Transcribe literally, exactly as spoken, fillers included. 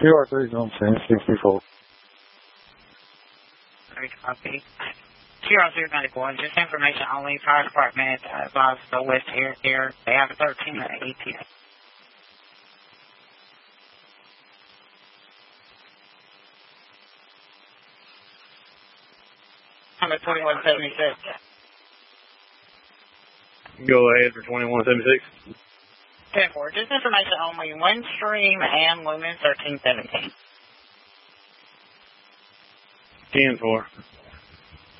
Q R three is on ten sixty-four. Very copy. Q R three ninety-one, just information only. Fire department uh, advised the west here. Here they have a thirteen minute E T A. Number twenty-one seventy-six. Go ahead for twenty-one seventy-six. ten four, just information only. Windstream and Lumen thirteen seventeen. ten four.